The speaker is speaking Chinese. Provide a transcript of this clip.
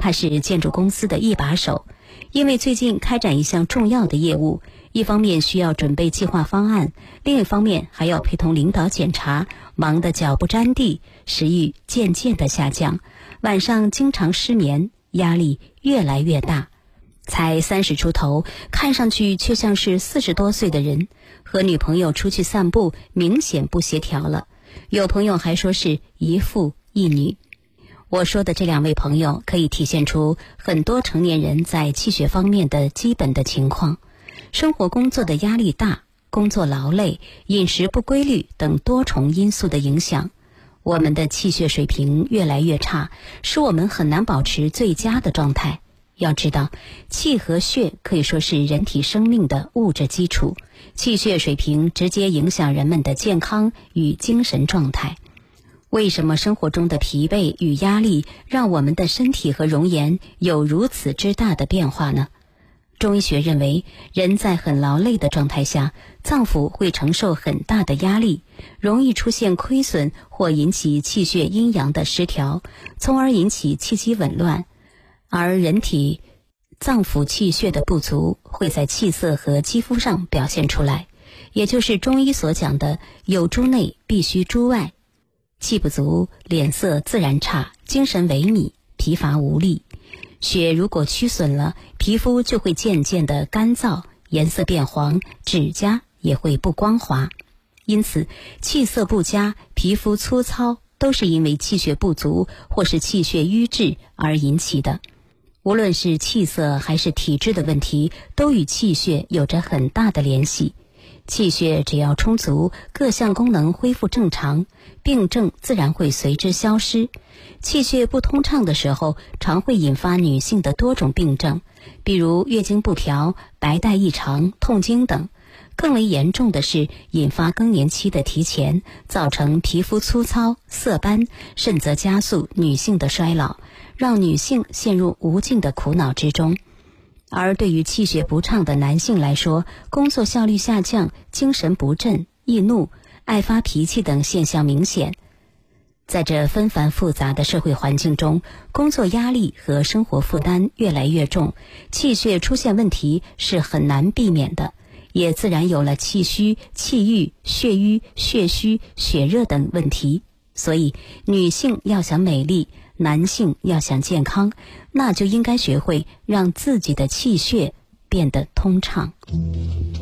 他是建筑公司的一把手，因为最近开展一项重要的业务，一方面需要准备计划方案，另一方面还要陪同领导检查，忙得脚不沾地，食欲渐渐的下降，晚上经常失眠，压力越来越大。才30出头，看上去却像是40多岁的人，和女朋友出去散步明显不协调了，有朋友还说是一父一女。我说的这2位朋友可以体现出很多成年人在气血方面的基本的情况，生活工作的压力大，工作劳累，饮食不规律等多重因素的影响，我们的气血水平越来越差，使我们很难保持最佳的状态。要知道，气和血可以说是人体生命的物质基础，气血水平直接影响人们的健康与精神状态。为什么生活中的疲惫与压力让我们的身体和容颜有如此之大的变化呢？中医学认为，人在很劳累的状态下，脏腑会承受很大的压力，容易出现亏损或引起气血阴阳的失调，从而引起气机紊乱。而人体脏腑气血的不足会在气色和肌肤上表现出来，也就是中医所讲的有诸内必须诸外。气不足，脸色自然差，精神萎靡，疲乏无力。血如果虚损了，皮肤就会渐渐的干燥，颜色变黄，指甲也会不光滑。因此气色不佳，皮肤粗糙，都是因为气血不足或是气血瘀滞而引起的。无论是气色还是体质的问题，都与气血有着很大的联系。气血只要充足，各项功能恢复正常，病症自然会随之消失。气血不通畅的时候，常会引发女性的多种病症，比如月经不调、白带异常、痛经等。更为严重的是引发更年期的提前，造成皮肤粗糙、色斑，甚则加速女性的衰老，让女性陷入无尽的苦恼之中。而对于气血不畅的男性来说，工作效率下降，精神不振、易怒、爱发脾气等现象明显。在这纷繁复杂的社会环境中，工作压力和生活负担越来越重，气血出现问题是很难避免的，也自然有了气虚、气郁、血瘀、血虚、血热等问题。所以女性要想美丽，男性要想健康，那就应该学会让自己的气血变得通畅。